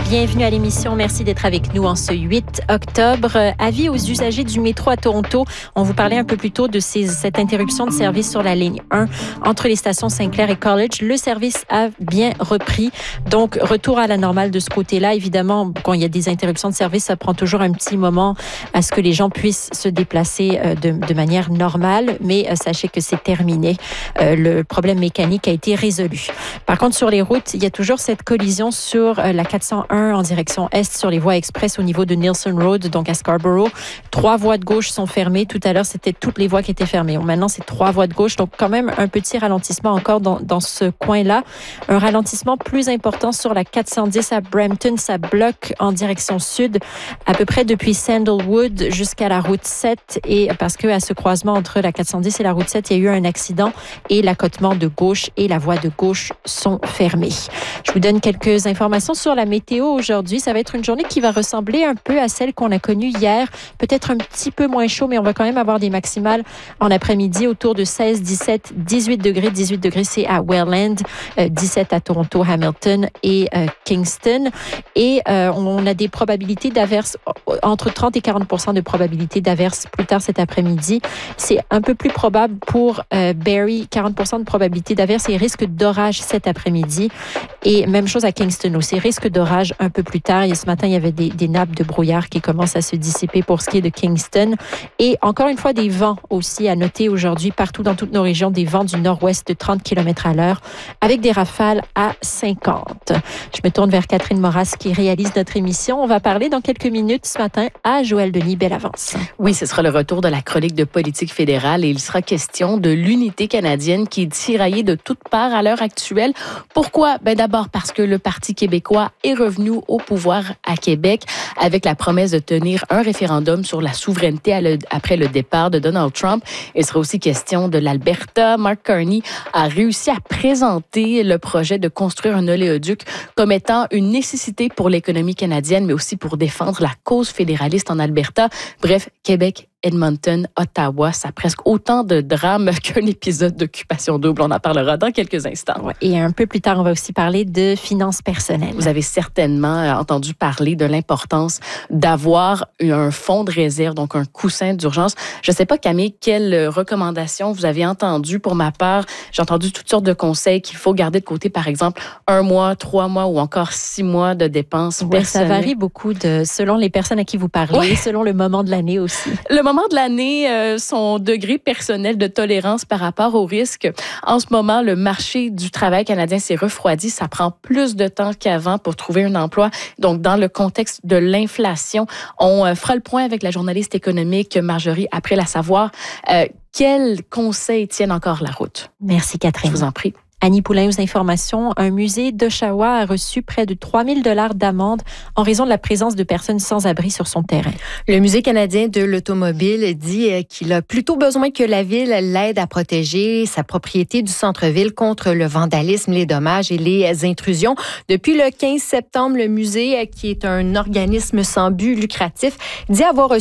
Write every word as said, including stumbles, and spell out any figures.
Bienvenue à l'émission. Merci d'être avec nous en ce huit octobre. Avis aux usagers du métro à Toronto. On vous parlait un peu plus tôt de ces, cette interruption de service sur la ligne un entre les stations Saint-Clair et College. Le service a bien repris. Donc, retour à la normale de ce côté-là. Évidemment, quand il y a des interruptions de service, ça prend toujours un petit moment à ce que les gens puissent se déplacer de, de manière normale. Mais euh, sachez que c'est terminé. Euh, le problème mécanique a été résolu. Par contre, sur les routes, il y a toujours cette collision sur euh, la quatre cent un en direction est sur les voies express au niveau de Nielsen Road, donc à Scarborough. Trois voies de gauche sont fermées. Tout à l'heure, c'était toutes les voies qui étaient fermées. Maintenant, c'est trois voies de gauche. Donc, quand même, un petit ralentissement encore dans, dans ce coin-là. Un ralentissement plus important sur la quatre cent dix à Brampton. Ça bloque en direction sud, à peu près depuis Sandalwood jusqu'à la route sept. Et parce que à ce croisement entre la quatre cent dix et la route sept, il y a eu un accident et l'accotement de gauche et la voie de gauche sont fermées. Je vous donne quelques informations sur la météo aujourd'hui. Ça va être une journée qui va ressembler un peu à celle qu'on a connue hier. Peut-être un petit peu moins chaud, mais on va quand même avoir des maximales en après-midi autour de seize, dix-sept, dix-huit degrés. dix-huit degrés, c'est à Welland, euh, dix-sept à Toronto, Hamilton et euh, Kingston. Et euh, on a des probabilités d'averses, entre trente et quarante pour cent de probabilité d'averses plus tard cet après-midi. C'est un peu plus probable pour euh, Barrie, quarante pour cent de probabilité d'averses et risque d'orage cet après-midi. Et même chose à Kingston aussi, risque d'orage un peu plus tard. Et ce matin, il y avait des, des nappes de brouillard qui commencent à se dissiper pour ce qui est de Kingston. Et encore une fois, des vents aussi à noter aujourd'hui partout dans toutes nos régions, des vents du nord-ouest de trente kilomètres à l'heure avec des rafales à cinquante. Je me tourne vers Catherine Moras qui réalise notre émission. On va parler dans quelques minutes ce matin à Joël Denis. Belle avance. Oui, ce sera le retour de la chronique de politique fédérale et il sera question de l'unité canadienne qui est tiraillée de toutes parts à l'heure actuelle. Pourquoi? Ben d'abord parce que le Parti québécois est revenu au pouvoir à Québec avec la promesse de tenir un référendum sur la souveraineté à le, après le départ de Donald Trump. Il sera aussi question de l'Alberta. Mark Carney a réussi à présenter le projet de construire un oléoduc comme étant une nécessité pour l'économie canadienne, mais aussi pour défendre la cause fédéraliste en Alberta. Bref, Québec, Edmonton, Ottawa, ça a presque autant de drames qu'un épisode d'Occupation double. On en parlera dans quelques instants. Ouais, et un peu plus tard, on va aussi parler de finances personnelles. Vous avez certainement entendu parler de l'importance d'avoir un fonds de réserve, donc un coussin d'urgence. Je ne sais pas, Camille, quelles recommandations vous avez entendues. Pour ma part, j'ai entendu toutes sortes de conseils qu'il faut garder de côté, par exemple, un mois, trois mois ou encore six mois de dépenses ouais, personnelles. Ça varie beaucoup de, selon les personnes à qui vous parlez, ouais. selon le moment de l'année aussi. Le moment de l'année, euh, son degré personnel de tolérance par rapport au risque. En ce moment, le marché du travail canadien s'est refroidi. Ça prend plus de temps qu'avant pour trouver un emploi. Donc, dans le contexte de l'inflation, on euh, fera le point avec la journaliste économique Marjorie après la savoir. Euh, quels conseils tiennent encore la route? Merci, Catherine. Je vous en prie. Annie Poulain aux informations. Un musée d'Oshawa a reçu près de trois mille dollars d'amende en raison de la présence de personnes sans abri sur son terrain. Le Musée canadien de l'automobile dit qu'il a plutôt besoin que la ville l'aide à protéger sa propriété du centre-ville contre le vandalisme, les dommages et les intrusions. Depuis le quinze septembre, le musée, qui est un organisme sans but lucratif, dit avoir reçu